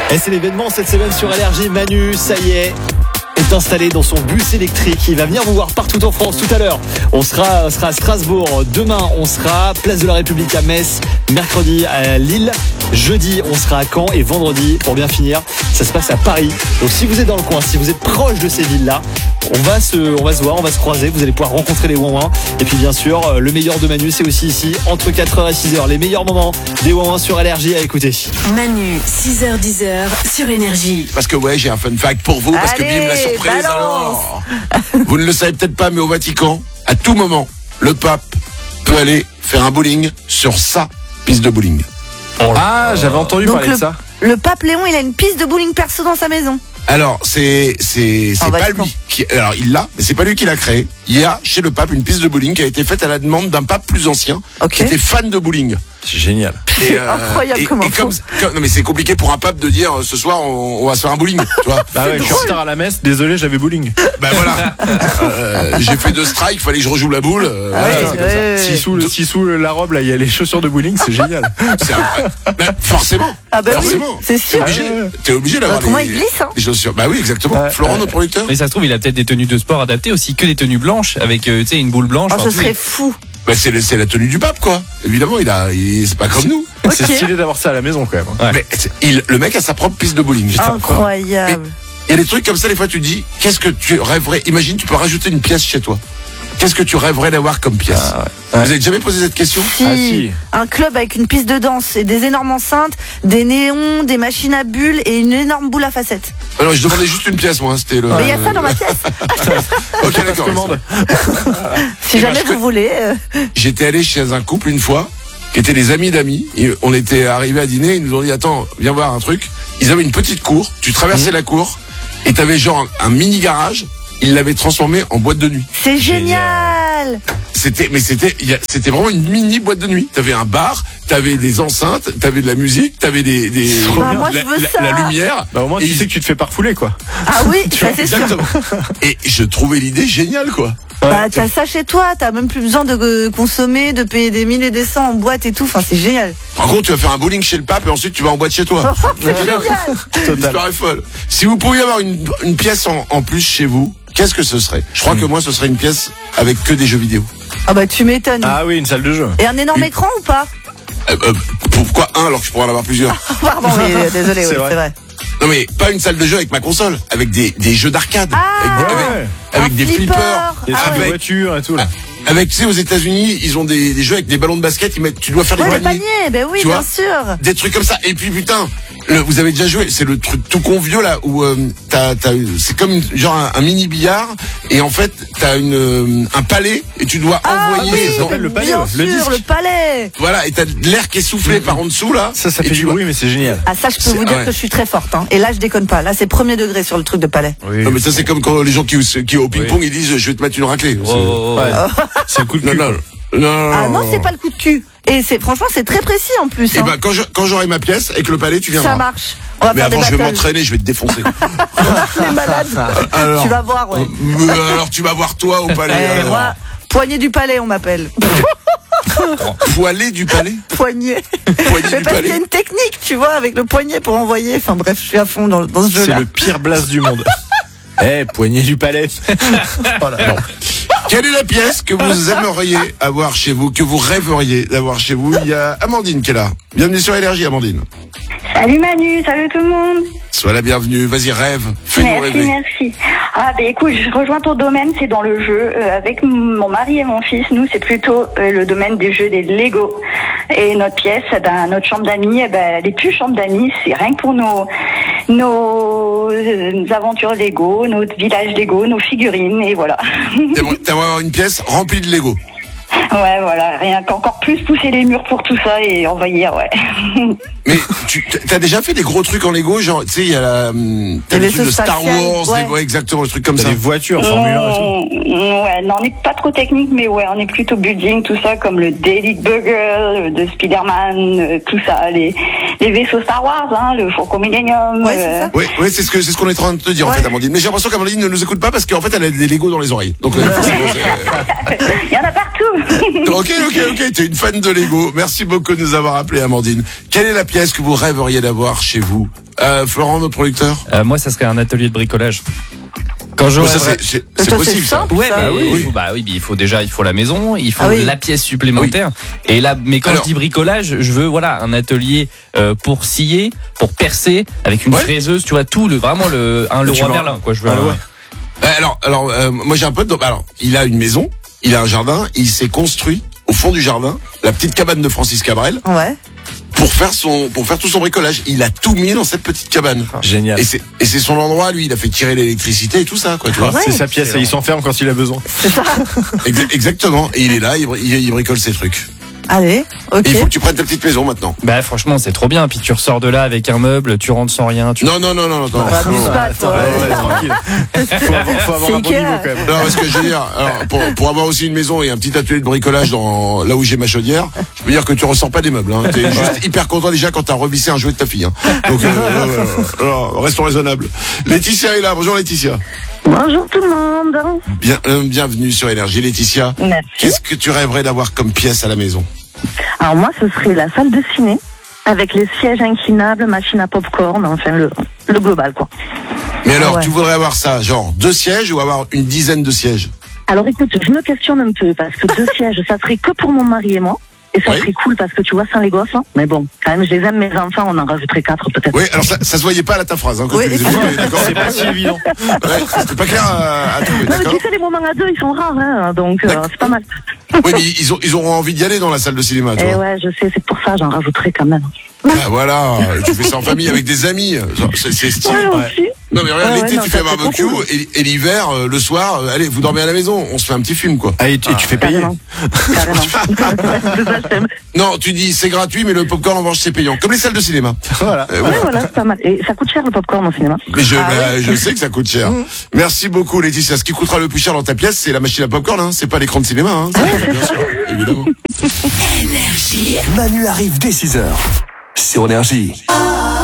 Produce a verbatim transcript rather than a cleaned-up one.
Et c'est l'événement cette semaine sur L R J. Manu, ça y est, est installé dans son bus électrique. Il va venir vous voir partout en France tout à l'heure. On sera, on sera à Strasbourg. Demain, on sera place de la République à Metz. Mercredi à Lille. Jeudi, on sera à Caen. Et vendredi, pour bien finir, ça se passe à Paris. Donc si vous êtes dans le coin, si vous êtes proche de ces villes-là, on va se, on va se voir, on va se croiser. Vous allez pouvoir rencontrer les Ouin-Ouin. Et puis bien sûr, le meilleur de Manu, c'est aussi ici, entre quatre heures et six heures. Les meilleurs moments des Ouin-Ouin sur L R J à écouter. Manu, six heures dix heures sur Énergie. Parce que ouais, j'ai un fun fact pour vous, parce Allez, que bim, la surprise. balance. Alors, vous ne le savez peut-être pas, mais au Vatican, à tout moment, le pape peut aller faire un bowling sur sa piste de bowling. Ah, j'avais entendu Donc parler le, de ça. le pape Léon, il a une piste de bowling perso dans sa maison. Alors, c'est c'est c'est En pas Vatican. lui qui, alors il l'a, mais c'est pas lui qui l'a créé. Il y a chez le pape une piste de bowling qui a été faite à la demande d'un pape plus ancien, Ok. qui était fan de bowling. C'est génial. Et, C'est incroyable et, comme et info. comme, comme- non mais c'est compliqué pour un pape de dire euh, ce soir on, on va se faire un bowling, tu vois. Bah ouais, je suis en retard à la messe, désolé, j'avais bowling. Ben voilà. Euh, j'ai fait deux strikes, fallait que je rejoue la boule. euh, Ah voilà, ouais, c'est comme ça. ouais. Si sous, le, si sous le- la robe, là, il y a les chaussures de bowling, c'est génial. C'est un- ben, forcément. Ah bah oui, forcément. c'est sûr. T'es obligé, Ah ouais. t'es obligé d'avoir Autrement, les, il glisse, hein. les chaussures. Bah oui, exactement. Ouais, Florent, ouais. notre producteur. Mais ça se trouve, il a peut-être des tenues de sport adaptées aussi, que des tenues blanches, avec euh, tu sais, une boule blanche. Oh, enfin, ce tout serait est- fou. Bah c'est, le- c'est la tenue du pape, quoi. Évidemment, il a, il- c'est pas comme nous. C'est Ok. stylé d'avoir ça à la maison, quand même. Ouais. Mais c'est- il, le mec a sa propre piste de bowling. Incroyable. Il y a des trucs comme ça, des fois tu te dis, qu'est-ce que tu rêverais? Imagine, tu peux rajouter une pièce chez toi. Qu'est-ce que tu rêverais d'avoir comme pièce? Ah, ouais. Vous avez jamais posé cette question? Si, Ah, si. un club avec une piste de danse et des énormes enceintes, des néons, des machines à bulles et une énorme boule à facettes. Alors, je demandais juste une pièce, moi. hein, C'était le. Mais il y a ça dans ma pièce. Ok, d'accord. Commande. Si Et jamais moi, je vous voulez. euh, J'étais allé chez un couple une fois, qui étaient des amis d'amis. Et on était arrivés à dîner, ils nous ont dit, attends, viens voir un truc. Ils avaient une petite cour, tu traversais la cour, et t'avais genre un, un mini garage, ils l'avaient transformé en boîte de nuit. C'est génial. C'était, mais c'était, il y a- c'était vraiment une mini boîte de nuit. T'avais un bar, t'avais des enceintes, t'avais de la musique, t'avais des, des, Ah, moi, la, je veux la- ça. la lumière. Bah, au moins, Et tu ils- sais que tu te fais pas refouler, quoi. Ah oui, ça c'est sûr. Exactement. Et je trouvais l'idée géniale, quoi. Bah, t'as ça chez toi, t'as même plus besoin de euh, consommer, de payer des mille et des cents en boîte et tout. Enfin, c'est génial. Par contre, tu vas faire un bowling chez le pape et ensuite tu vas en boîte chez toi. C'est génial. L'histoire est folle. Si vous pouviez avoir une, une pièce en, en plus chez vous, qu'est-ce que ce serait? Je crois que moi, ce serait une pièce avec que des jeux vidéo. Ah bah tu m'étonnes. Ah oui, une salle de jeu. Et un énorme écran ou pas? Euh, euh, pourquoi un alors que je pourrais en avoir plusieurs? Pardon, mais euh, désolé, C'est oui, vrai. c'est vrai. Non mais pas une salle de jeu avec ma console, avec des, des jeux d'arcade, avec, Ah, avec- ouais. avec Un des flipper. flippers, Des Ah salles de ouais. voiture et tout, là. avec, tu sais, aux États-Unis, ils ont des, des jeux avec des ballons de basket, ils mettent, tu dois faire Ouais, des le paniers, panier, ben oui, Tu bien vois sûr. des trucs comme ça. Et puis putain, le- vous avez déjà joué, c'est le truc tout con vieux là où euh, t'as, t'as, c'est comme une- genre un, un mini billard et en fait t'as une euh, un palais et tu dois Ah envoyer. oui, ça s'appelle le palais, bien ouais, le sûr, disque. le palais. Voilà, et t'as de l'air qui est soufflé par en dessous là. Ça, ça et fait tu du vois- bruit, mais c'est génial. Ah ça, je peux C'est- vous dire ouais. que je suis très forte. Hein. Et là, je déconne pas. Là, c'est premier degré sur le truc de palais. Oui. Non mais ça c'est comme quand les gens qui qui au ping-pong ils disent je vais te mettre une raclée. Oh, oh, oh. Ouais. C'est un coup de Non cul. non non. non, Ah non, c'est pas le coup de cul. Et c'est franchement, c'est très précis en plus. Et hein. ben quand je, quand j'aurai ma pièce avec le palais tu viendras. Ça marche. On va Mais faire des avant je vais battles. m'entraîner, je vais te défoncer. Les malades. Alors, Tu vas voir, ouais. euh, alors tu vas voir toi au palais. Eh, alors. moi, poignée du palais, on m'appelle. Poilé du palais. Poignée. Poignée Mais du parce qu'il y a palais. une technique, tu vois, avec le poignet pour envoyer. Enfin bref, je suis à fond dans, dans ce C'est jeu-là. le pire blast du monde. Eh, poignée du palais. Voilà, non. Quelle est la pièce que vous aimeriez avoir chez vous, que vous rêveriez d'avoir chez vous? Il y a Amandine qui est là. Bienvenue sur L R J, Amandine. Salut Manu, salut tout le monde. Sois la bienvenue. Vas-y, rêve. Fais-nous Merci, rêver. merci. Ah ben écoute, je rejoins ton domaine, c'est dans le jeu. Euh, avec m- mon mari et mon fils, nous c'est plutôt euh, le domaine des jeux des Lego. Et notre pièce, eh ben, notre chambre d'amis, eh ben, elle est plus chambre d'amis, c'est rien que pour nos nos euh, aventures Lego, notre village Lego, nos figurines et voilà. T'aimerais t'aimerais avoir une pièce remplie de Lego. Ouais, voilà, rien qu'encore plus pousser les murs pour tout ça et envahir, ouais. Mais tu t'as déjà fait des gros trucs en Lego, genre tu sais il y a la hum, t'as Les des trucs de vaisseaux Star spatials, Wars, ouais. des- ouais, exactement, des trucs comme T'as ça. des voitures, Formule un et tout. Mm, ouais, non, on n'est pas trop technique, mais ouais, on est plutôt building, tout ça, comme le Daily Bugle, de Spider-Man, euh, tout ça, les, les vaisseaux Star Wars, hein, le Faucon Millennium. Ouais, c'est ça. Oui, oui, c'est ce que c'est ce qu'on est en train de te dire en Ouais. fait, Amandine. Mais j'ai l'impression qu'Amandine ne nous écoute pas parce qu'en fait elle a des Lego dans les oreilles. Donc euh, forcément, c'est- Il y en a partout. ok, ok, ok. T'es une fan de Lego. Merci beaucoup de nous avoir appelé, Amandine. Quelle est la pièce que vous rêveriez d'avoir chez vous euh, Florent, notre producteur. Euh, moi, ça serait un atelier de bricolage. Quand je Oh, ça, c'est, c'est, c'est Ça, possible, c'est ça. simple, Ouais, ça. mais oui. il faut, bah oui, mais il faut déjà, il faut la maison, il faut Ah oui. la pièce supplémentaire. Et là, mais quand Alors- je dis bricolage, je veux voilà un atelier euh, pour scier, pour percer, avec une Ouais. fraiseuse, tu vois tout le vraiment le un Tu Leroy vas- Merlin quoi. Je veux. Ah, un- ouais. Euh, Alors, alors, euh, moi j'ai un pote. donc, Alors, il a une maison, il a un jardin, il s'est construit au fond du jardin la petite cabane de Francis Cabrel Ouais. pour faire son, pour faire tout son bricolage. Il a tout mis dans cette petite cabane. Génial. Et c'est, et c'est son endroit, lui. Il a fait tirer l'électricité et tout ça, quoi. Tu vois. Ouais. C'est sa pièce et il s'enferme quand il a besoin. C'est ça. Exa- Exactement. Et il est là, il, bri- il, il bricole ses trucs. Allez, ok. Et il faut que tu prennes ta petite maison maintenant. Bah franchement, c'est trop bien. Puis tu ressors de là avec un meuble, tu rentres sans rien. Tu... Non, non, non, non, non. non. Bah, abuse Non. pas, Attends, toi. ouais, ouais, tranquille. Faut avoir, faut avoir C'est un bon Ikea. niveau quand même. Non, parce que je veux dire, alors, pour, pour avoir aussi une maison et un petit atelier de bricolage dans là où j'ai ma chaudière, je peux dire que tu ressors pas des meubles. Hein. T'es juste hyper content déjà quand t'as revissé un jouet de ta fille. Hein. Donc, euh, euh, euh, alors, restons raisonnables. Laetitia est là. Bonjour Laetitia. Bonjour tout le monde. Bien, euh, bienvenue sur Énergie, Laetitia. Merci. Qu'est-ce que tu rêverais d'avoir comme pièce à la maison? Alors moi, ce serait la salle de ciné avec les sièges inclinables, machine à popcorn, enfin le, le global quoi. Mais alors, ouais. tu voudrais avoir ça, genre deux sièges ou avoir une dizaine de sièges? Alors écoute, je me questionne un peu parce que deux sièges, ça serait que pour mon mari et moi. Et ça Oui. serait cool parce que tu vois, sans les gosses. Hein. Mais bon, quand même, je les aime, mes enfants, on en rajouterait quatre peut-être. Oui, alors ça, ça se voyait pas à ta phrase, hein, quand Oui. tu les évoquais, d'accord? C'est pas si évident. Ouais, c'était pas clair à, à trouver, Non, mais d'accord? tu sais, les moments à deux, ils sont rares, hein, donc euh, D'accord. c'est pas mal. Oui, mais ils, ont, ils auront envie d'y aller dans la salle de cinéma, tu Et vois. ouais, je sais, c'est pour ça, j'en rajouterai quand même. Ah, voilà, tu fais ça en famille avec des amis, Genre, c'est, c'est stylé. Ouais, aussi. Non mais regarde, Ouais, l'été ouais, non, tu fais un ça, c'est barbecue trop cool. et, et l'hiver, euh, le soir, euh, allez, vous dormez à la maison, on se fait un petit film quoi. Ah, et tu, et tu fais payer. Carrément. Carrément. C'est ça, je t'aime. Non, tu dis c'est gratuit mais le popcorn en revanche c'est payant, comme les salles de cinéma. Voilà. Euh, Ouais, ouais. voilà, c'est pas mal. Et ça coûte cher le popcorn au cinéma. Mais je, Ah bah, je sais que ça coûte cher. Merci beaucoup Laetitia. Ce qui coûtera le plus cher dans ta pièce, c'est la machine à popcorn, hein. C'est pas l'écran de cinéma, hein. Bien sûr, évidemment. Manu arrive dès six heures sur Énergie.